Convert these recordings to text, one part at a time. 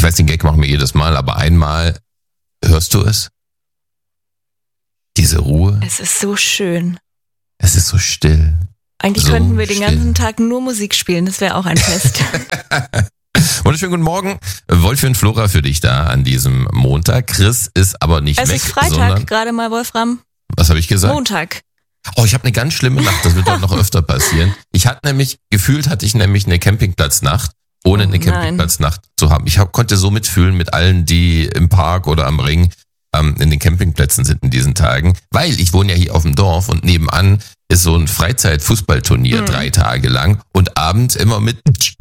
weiß, den Gag machen wir jedes Mal, aber einmal, hörst du es? Diese Ruhe. Es ist so schön. Es ist so still. Eigentlich so könnten wir den still. ganzen Tag nur Musik spielen, das wäre auch ein Fest. Wunderschönen guten Morgen. Wolfi und Flora für dich da an diesem Montag. Chris ist aber nicht Es weg, ist Freitag, sondern, gerade mal, Wolfram. was habe ich gesagt? Montag. Oh, ich habe eine ganz schlimme Nacht, das wird dann noch öfter passieren. Hatte ich nämlich eine Campingplatznacht, ohne eine Campingplatznacht zu haben. Ich konnte so mitfühlen mit allen, die im Park oder am Ring in den Campingplätzen sind in diesen Tagen, weil ich wohne ja hier auf dem Dorf und nebenan ist so ein Freizeit-Fußballturnier 3 Tage lang und abends immer mit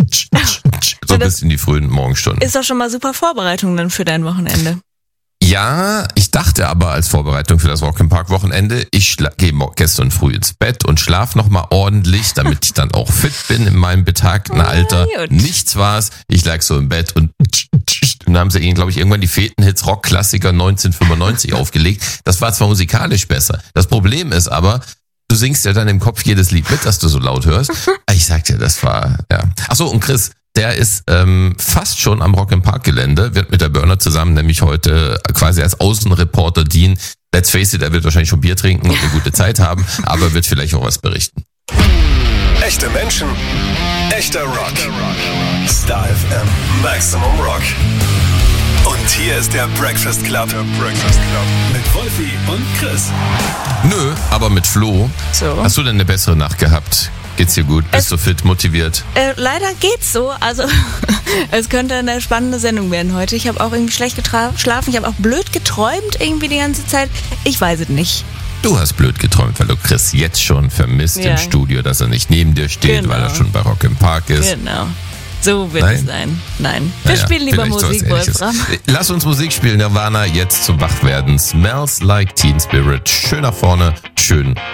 so bis in die frühen Morgenstunden. Ist doch schon mal super Vorbereitung dann für dein Wochenende. Ja, ich dachte aber als Vorbereitung für das Rock im Park Wochenende, ich gehe gestern früh ins Bett und schlaf noch mal ordentlich, damit ich dann auch fit bin in meinem betagten Alter. Gut. Nichts war's. Ich lag so im Bett und dann haben sie, glaube ich, irgendwann die Fetenhits Rock-Klassiker 1995 aufgelegt. Das war zwar musikalisch besser. Das Problem ist aber, du singst ja dann im Kopf jedes Lied mit, das du so laut hörst. Ich sag dir, das war, ja. Ach so, und Chris, der ist fast schon am Rock im Park Gelände, wird mit der Burner zusammen nämlich heute quasi als Außenreporter dienen. Let's face it, er wird wahrscheinlich schon Bier trinken und eine gute Zeit haben, aber wird vielleicht auch was berichten. Echte Menschen, echter Rock. Star FM, Maximum Rock. Und hier ist der Breakfast Club. Mit Wolfi und Chris. Nö, aber mit Flo. So. Hast du denn eine bessere Nacht gehabt? Geht's dir gut? Bist du fit, motiviert? Leider geht's so. Also es könnte eine spannende Sendung werden heute. Ich habe auch irgendwie schlecht geschlafen. Ich habe auch blöd geträumt irgendwie die ganze Zeit. Ich weiß es nicht. Du hast blöd geträumt, weil du Chris jetzt schon vermisst im Studio, dass er nicht neben dir steht, Genau. weil er schon bei Rock im Park ist. Genau. So wird Nein? es sein. Nein. Wir spielen lieber vielleicht sowas Musik, Ähnliches. Wolfram. Lass uns Musik spielen, Nirvana, jetzt zum Wachwerden. Smells like Teen Spirit. Schön nach vorne, schön